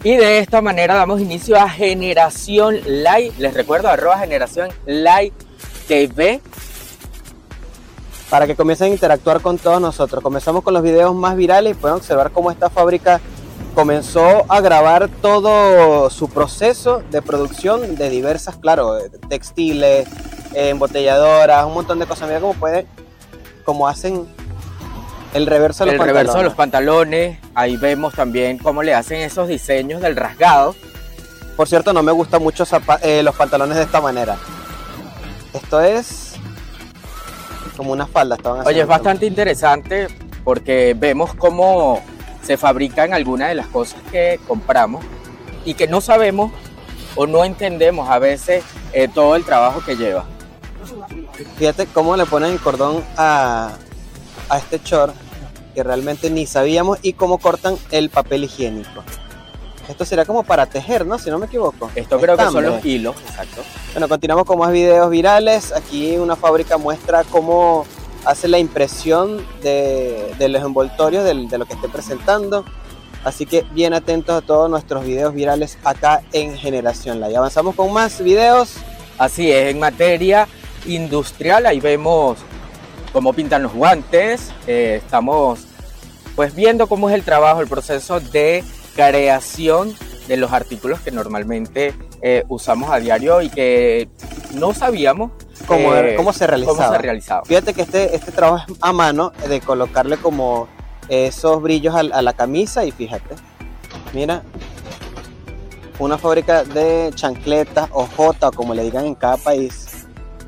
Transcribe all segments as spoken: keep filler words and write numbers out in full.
Y de esta manera damos inicio a Generación Live. Les recuerdo, arroba Generación Live T V. Para que comiencen a interactuar con todos nosotros. Comenzamos con los videos más virales y pueden observar cómo esta fábrica comenzó a grabar todo su proceso de producción de diversas, claro, textiles, embotelladoras, un montón de cosas. Mira cómo pueden, cómo hacen el reverso de los el pantalones. reverso de los pantalones. Ahí vemos también cómo le hacen esos diseños del rasgado. Por cierto, no me gustan mucho eh, los pantalones de esta manera. Esto es como una falda. Estaban Oye, es bastante interesante porque vemos cómo se fabrican algunas de las cosas que compramos y que no sabemos o no entendemos a veces eh, todo el trabajo que lleva. Fíjate cómo le ponen el cordón a, a este short que realmente ni sabíamos, y cómo cortan el papel higiénico. Esto será como para tejer, ¿no? Si no me equivoco. Esto creo que son los hilos, exacto. Bueno, continuamos con más videos virales. Aquí una fábrica muestra cómo hace la impresión de, de los envoltorios de, de lo que esté presentando. Así que bien atentos a todos nuestros videos virales acá en Generación Live. Avanzamos con más videos. Así es, en materia industrial, ahí vemos cómo pintan los guantes. Eh, estamos pues viendo cómo es el trabajo, el proceso de creación de los artículos que normalmente eh, usamos a diario y que no sabíamos cómo, eh, cómo se realizaba. Cómo se realizaba. Fíjate que este, este trabajo es a mano, de colocarle como esos brillos a, a la camisa, y fíjate, mira, una fábrica de chancletas o jota, como le digan en cada país,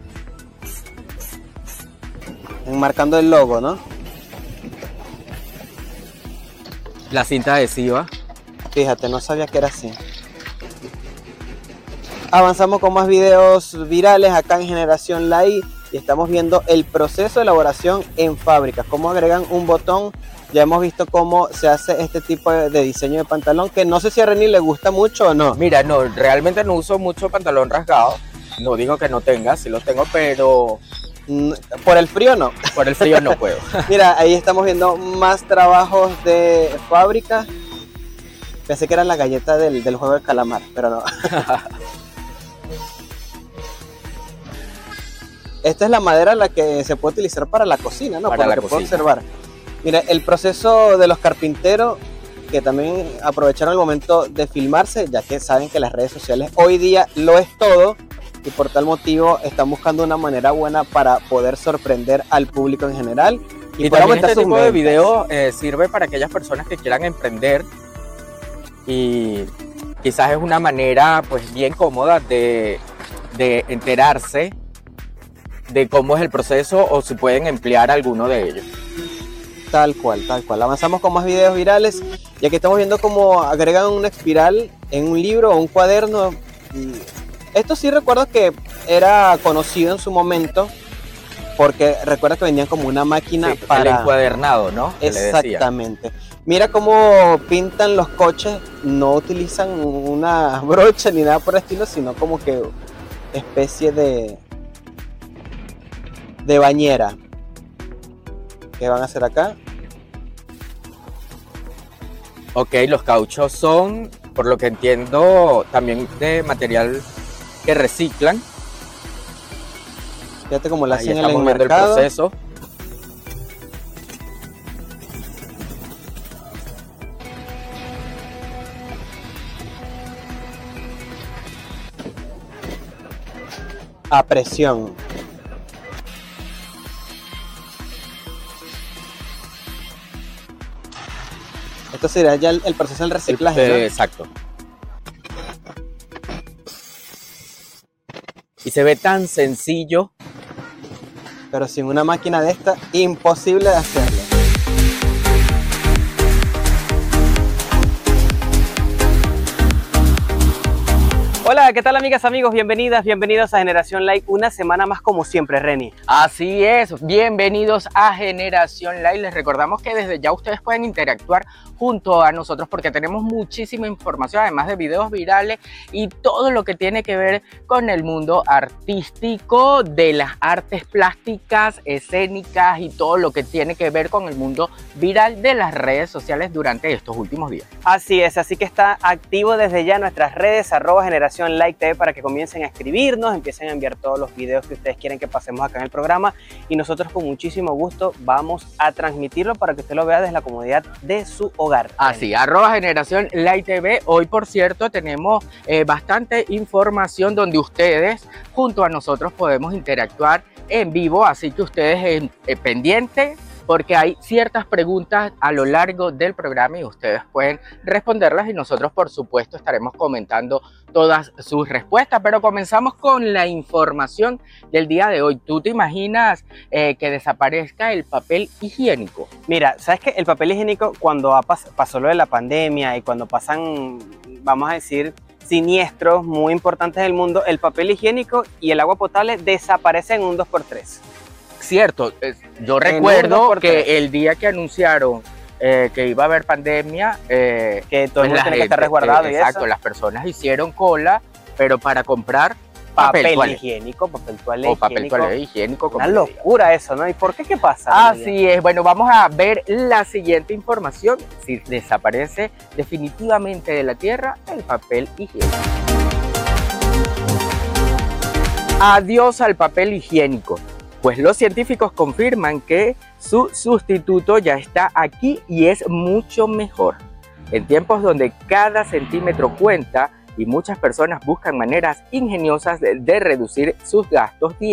enmarcando el logo, ¿no? La cinta adhesiva. Fíjate, no sabía que era así. Avanzamos con más videos virales acá en Generación Live y estamos viendo el proceso de elaboración en fábricas, cómo agregan un botón. Ya hemos visto cómo se hace este tipo de diseño de pantalón, que no sé si a Reni le gusta mucho o no. Mira, no, realmente no uso mucho pantalón rasgado. No digo que no tenga, sí los tengo, pero por el frío no. Por el frío no puedo. Mira, ahí estamos viendo más trabajos de fábrica. Pensé que era la galleta del, del juego del calamar, pero no. Esta es la madera la que se puede utilizar para la cocina, ¿no? Para Por la lo que cocina. puedo observar. Mira, el proceso de los carpinteros, que también aprovecharon el momento de filmarse, ya que saben que las redes sociales hoy día lo es todo, y por tal motivo están buscando una manera buena para poder sorprender al público en general. Y, y también este tipo de video eh, sirve para aquellas personas que quieran emprender, y quizás es una manera pues bien cómoda de, de enterarse de cómo es el proceso o si pueden emplear alguno de ellos. Tal cual, tal cual. Avanzamos con más videos virales y aquí estamos viendo cómo agregan una espiral en un libro o un cuaderno. Y esto sí recuerdo que era conocido en su momento, porque recuerda que vendían como una máquina sí, para... el encuadernado, ¿no? Exactamente. Mira cómo pintan los coches, no utilizan una brocha ni nada por el estilo, sino como que especie de, de bañera. ¿Qué van a hacer acá? Ok, los cauchos son, por lo que entiendo, también de material que reciclan. Fíjate cómo lo hacen en el estamos viendo el mercado. proceso. A presión. Esto sería ya el, el proceso del reciclaje, el, ¿no? Exacto. Y se ve tan sencillo. Pero sin una máquina de esta, imposible de hacerlo. Hola, ¿qué tal amigas, amigos? Bienvenidas, bienvenidos a Generación Like, una semana más como siempre, Reni. Así es, bienvenidos a Generación Like. Les recordamos que desde ya ustedes pueden interactuar junto a nosotros porque tenemos muchísima información, además de videos virales y todo lo que tiene que ver con el mundo artístico, de las artes plásticas, escénicas y todo lo que tiene que ver con el mundo viral de las redes sociales durante estos últimos días. Así es, así que está activo desde ya nuestras redes, arroba Generación Like T V, para que comiencen a escribirnos, empiecen a enviar todos los videos que ustedes quieren que pasemos acá en el programa y nosotros con muchísimo gusto vamos a transmitirlo para que usted lo vea desde la comodidad de su hogar. Así, arroba Generación Like T V. Hoy, por cierto, tenemos eh, bastante información donde ustedes junto a nosotros podemos interactuar en vivo, así que ustedes eh, eh, pendientes, porque hay ciertas preguntas a lo largo del programa y ustedes pueden responderlas y nosotros por supuesto estaremos comentando todas sus respuestas. Pero comenzamos con la información del día de hoy. ¿Tú te imaginas eh, que desaparezca el papel higiénico? Mira, ¿sabes qué? El papel higiénico, cuando ha pas- pasó lo de la pandemia y cuando pasan, vamos a decir, siniestros muy importantes del mundo, el papel higiénico y el agua potable desaparecen en un dos por tres. Cierto, yo recuerdo que el día que anunciaron eh, que iba a haber pandemia, eh, que todo el pues mundo tiene que estar resguardado eh, y exacto, eso. las personas hicieron cola, pero para comprar Papel, papel toalé. higiénico, papel toalé o papel higiénico. toalé higiénico. Una locura eso, ¿no? ¿Y por qué? ¿Qué pasa? Así es. Bueno, vamos a ver la siguiente información. Si desaparece definitivamente de la tierra el papel higiénico. Adiós al papel higiénico. Pues los científicos confirman que su sustituto ya está aquí y es mucho mejor. En tiempos donde cada centímetro cuenta y muchas personas buscan maneras ingeniosas de, de reducir sus gastos diarios,